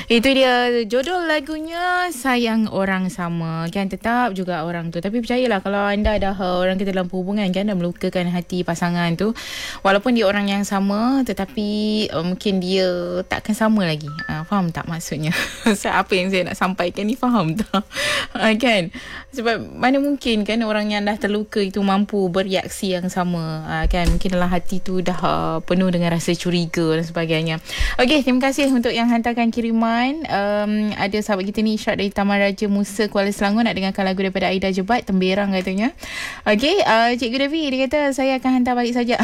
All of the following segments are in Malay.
Itu dia judul lagunya Sayang Orang Sama. Kan tetap juga orang tu. Tapi percayalah kalau anda dah orang kita dalam hubungan kan, dah melukakan hati pasangan tu, walaupun dia orang yang sama, tetapi mungkin dia takkan sama lagi. Faham tak maksudnya? Apa yang saya nak sampaikan ni, faham tak? Kan? Sebab mana mungkin kan orang yang dah terluka itu mampu bereaksi yang sama. Kan? Mungkin dalam hati tu dah penuh dengan rasa curiga dan sebagainya. Okey, terima kasih untuk yang hantarkan kiriman. Ada sahabat kita ni, Isyarat dari Taman Raja Musa, Kuala Selangor, nak dengarkan lagu daripada Aida Jebat, Temberang katanya. Okey, Cikgu Devi, dia kata saya akan hantar balik saja.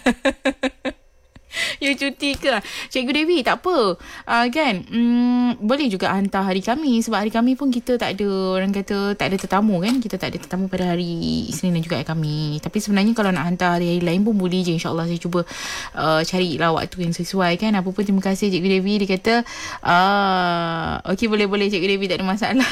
You cuti ke? Cikgu Devi, tak apa. Kan? Boleh juga hantar hari Khamis. Sebab hari Khamis pun kita tak ada, orang kata tak ada tetamu kan. Kita tak ada tetamu pada hari Isnin dan juga hari Khamis. Tapi sebenarnya kalau nak hantar hari-hari lain pun boleh je. InsyaAllah saya cuba carilah waktu yang sesuai kan. Apa pun terima kasih Cikgu Devi. Dia kata okey, boleh Cikgu Devi, tak ada masalah.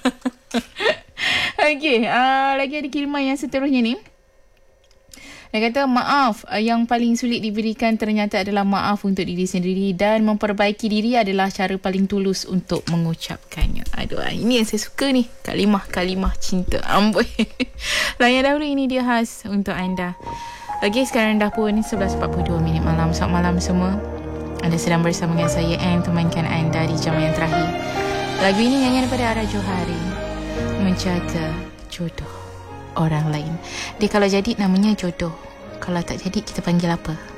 Okey, lagi ada kiriman yang seterusnya ni. Dia kata maaf yang paling sulit diberikan ternyata adalah maaf untuk diri sendiri, dan memperbaiki diri adalah cara paling tulus untuk mengucapkannya. Aduh, ini yang saya suka ni, kalimah-kalimah cinta. Amboi. Layan dahulu, ini dia khas untuk anda. Okey, sekarang dah pun 11.42 malam. Selamat malam semua. Anda sedang bersama dengan saya Anne, temankan anda di jam yang terakhir. Lagu ini nyanyian daripada Ara Johari, Menjaga Jodoh Orang Lain. Dia kalau jadi namanya jodoh, kalau tak jadi kita panggil apa?